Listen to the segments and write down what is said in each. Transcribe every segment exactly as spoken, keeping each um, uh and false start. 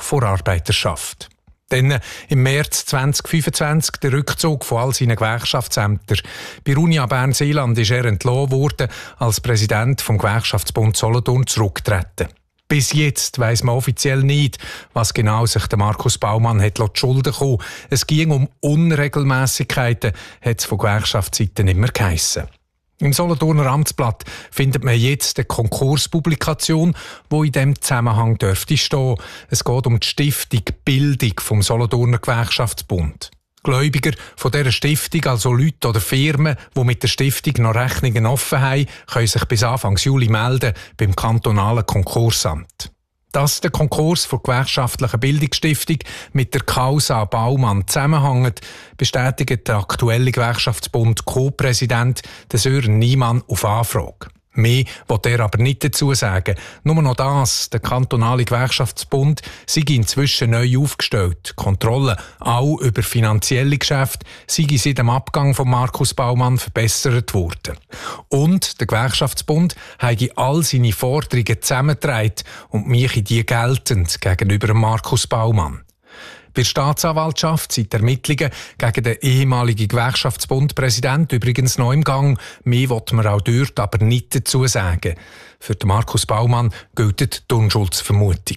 Vorarbeiterschaft. Dann im März zweitausendfünfundzwanzig der Rückzug von all seinen Gewerkschaftsämtern. Bei Unia Bern-Seeland ist er entlassen worden, als Präsident vom Gewerkschaftsbund Solothurn zurückgetreten. Bis jetzt weiss man offiziell nicht, was genau sich der Markus Baumann hat Schulden kommen. Es ging um Unregelmässigkeiten, hat es von Gewerkschaftsseiten immer geheissen. Im Solothurner Amtsblatt findet man jetzt eine Konkurspublikation, die in diesem Zusammenhang dürfte stehen. Es geht um die Stiftung Bildung vom Solothurner Gewerkschaftsbund. Gläubiger von dieser Stiftung, also Leute oder Firmen, die mit der Stiftung noch Rechnungen offen haben, können sich bis Anfang Juli melden beim kantonalen Konkursamt. Dass der Konkurs der gewerkschaftlichen Bildungsstiftung mit der Causa Baumann zusammenhängt, bestätigt der aktuelle Gewerkschaftsbund Co-Präsident Sören Niemann auf Anfrage. Mehr will er aber nicht dazu sagen. Nur noch das, der kantonale Gewerkschaftsbund sei inzwischen neu aufgestellt. Kontrolle auch über finanzielle Geschäfte sei seit dem Abgang von Markus Baumann verbessert worden. Und der Gewerkschaftsbund habe all seine Forderungen zusammengetragen und mache die geltend gegenüber Markus Baumann. Bei der Staatsanwaltschaft sind die Ermittlungen gegen den ehemaligen Gewerkschaftsbundpräsidenten übrigens noch im Gang. Mehr will man auch dort aber nicht dazu sagen. Für den Markus Baumann gilt die Unschuldsvermutung.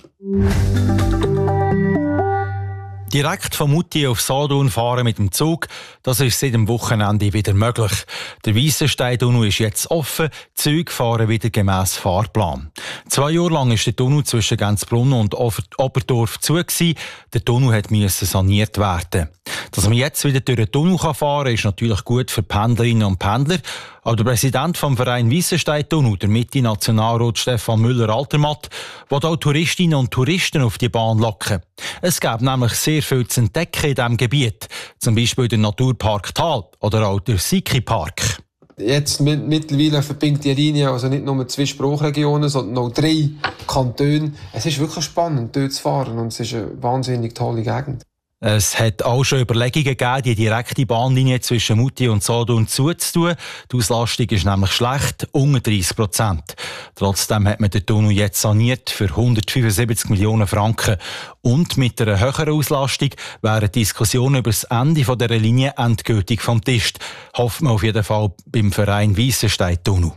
Direkt von Mutti auf Solothurn fahren mit dem Zug, das ist seit dem Wochenende wieder möglich. Der Weissenstein-Tunnel ist jetzt offen, die Züge fahren wieder gemäss Fahrplan. Zwei Jahre lang war der Tunnel zwischen Gänzbrunnen und Oberdorf zu. Der Tunnel musste saniert werden. Dass man jetzt wieder durch den Tunnel fahren kann, ist natürlich gut für Pendlerinnen und Pendler. Aber der Präsident vom Verein Weissenstein-Tunnel, der Mitte-Nationalrat Stefan Müller-Altermatt, will auch Touristinnen und Touristen auf die Bahn locken. Es gäbe nämlich sehr viel zu entdecken in diesem Gebiet. Zum Beispiel der Naturpark Tal oder auch der Siki-Park. Jetzt mittlerweile verbindet die Linie also nicht nur zwei Sprachregionen, sondern auch drei Kantone. Es ist wirklich spannend, dort zu fahren, und es ist eine wahnsinnig tolle Gegend. Es hat auch schon Überlegungen gegeben, die direkte Bahnlinie zwischen Mutti und Solothurn zuzutun. Die Auslastung ist nämlich schlecht, unter dreissig Prozent. Trotzdem hat man den Tunnel jetzt saniert für hundertfünfundsiebzig Millionen Franken. Und mit einer höheren Auslastung wären Diskussionen über das Ende dieser Linie endgültig vom Tisch. Hofft man auf jeden Fall beim Verein Weissenstein-Tunnel.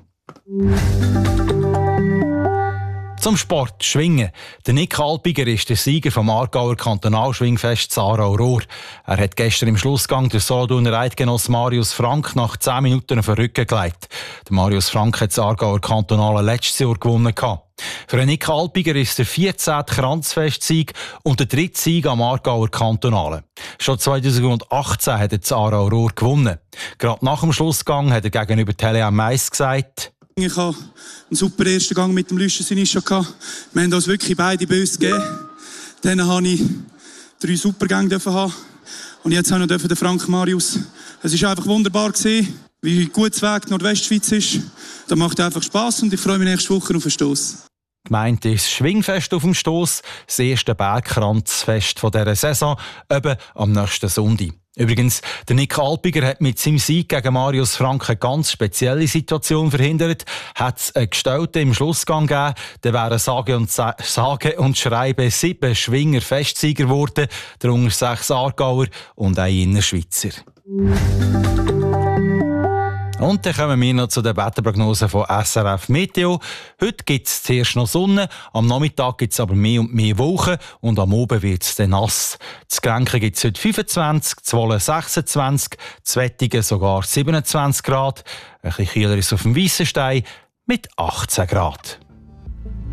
Zum Sport, Schwingen. Der Nick Alpiger ist der Sieger vom Aargauer Kantonalschwingfest Aarau-Rohr. Er hat gestern im Schlussgang der Solothurner Eidgenoss Marius Frank nach zehn Minuten auf den Rücken gelegt. Der Marius Frank hat das Aargauer Kantonale letztes Jahr gewonnen. Für den Nick Alpiger ist der vierzehnte Kranzfest-Sieg und der dritte Sieg am Aargauer Kantonalen. Schon zweitausendachtzehn hat er das Aarau-Rohr gewonnen. Gerade nach dem Schlussgang hat er gegenüber Tele M eins gesagt: Ich hatte einen super ersten Gang mit dem Lüschen Sinischa. Wir haben uns wirklich beide böse gegeben. Dann habe ich drei super Gänge haben. Und jetzt habe ich den Frank Marius. Es war einfach wunderbar gewesen, wie gut das Weg Nordwestschweiz ist. Das macht einfach Spass und ich freue mich nächste Woche auf den Stoss. Gemeint ist das Schwingfest auf dem Stoss, das erste Bergkranzfest dieser Saison, eben am nächsten Sonntag. Übrigens, der Nick Alpiger hat mit seinem Sieg gegen Marius Frank eine ganz spezielle Situation verhindert. Hat es einen Gestellten im Schlussgang gegeben, dann wären sage und, sage und schreibe sieben Schwinger Festsieger geworden, darunter sechs Aargauer und ein Innerschweizer. Und dann kommen wir noch zu den Wetterprognosen von S R F Meteo. Heute gibt es zuerst noch Sonne, am Nachmittag gibt es aber mehr und mehr Wolken und am Abend wird es dann nass. Das Grenchen gibt es heute fünfundzwanzig, Zwolle sechsundzwanzig, Zwettigen sogar siebenundzwanzig Grad. Ein bisschen kühler ist auf dem Weissenstein mit achtzehn Grad.